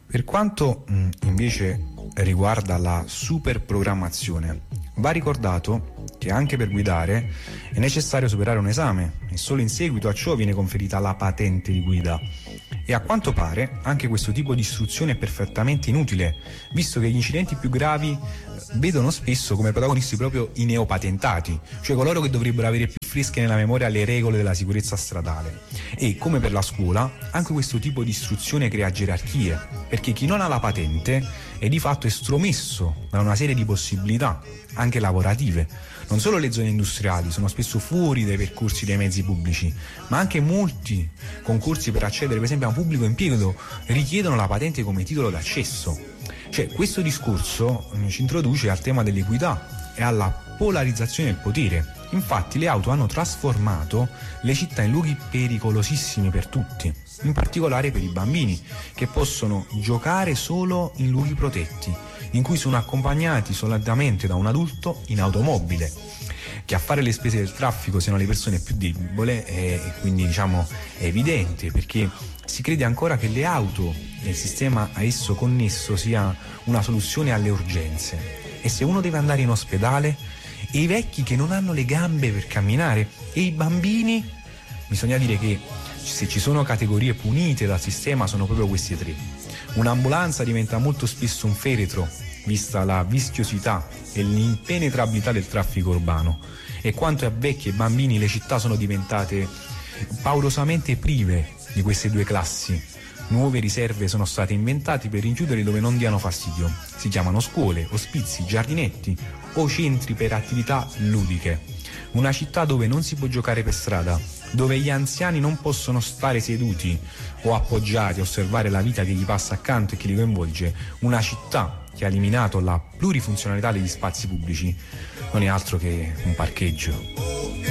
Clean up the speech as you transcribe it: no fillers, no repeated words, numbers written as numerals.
Per quanto invece riguarda la superprogrammazione, va ricordato che anche per guidare è necessario superare un esame e solo in seguito a ciò viene conferita la patente di guida. E a quanto pare anche questo tipo di istruzione è perfettamente inutile, visto che gli incidenti più gravi vedono spesso come protagonisti proprio i neopatentati, cioè coloro che dovrebbero avere più fresche nella memoria le regole della sicurezza stradale. E come per la scuola, anche questo tipo di istruzione crea gerarchie, perché chi non ha la patente è di fatto estromesso da una serie di possibilità, anche lavorative. Non solo le zone industriali sono spesso fuori dai percorsi dei mezzi pubblici, ma anche molti concorsi per accedere per esempio a un pubblico impiego richiedono la patente come titolo d'accesso. Cioè, questo discorso ci introduce al tema dell'equità e alla polarizzazione del potere. Infatti le auto hanno trasformato le città in luoghi pericolosissimi per tutti, in particolare per i bambini, che possono giocare solo in luoghi protetti, in cui sono accompagnati solitamente da un adulto in automobile. Che a fare le spese del traffico siano le persone più deboli è quindi è evidente, perché si crede ancora che le auto e il sistema a esso connesso sia una soluzione alle urgenze. E se uno deve andare in ospedale, e i vecchi che non hanno le gambe per camminare, e i bambini, bisogna dire che se ci sono categorie punite dal sistema sono proprio questi tre. Un'ambulanza diventa molto spesso un feretro, vista la vischiosità e l'impenetrabilità del traffico urbano, e quanto a vecchi e bambini le città sono diventate paurosamente prive di queste due classi. Nuove riserve sono state inventate per rinchiuderli dove non diano fastidio. Si chiamano scuole, ospizi, giardinetti o centri per attività ludiche. Una città dove non si può giocare per strada, dove gli anziani non possono stare seduti o appoggiati a osservare la vita che gli passa accanto e che li coinvolge. Una città che ha eliminato la plurifunzionalità degli spazi pubblici non è altro che un parcheggio.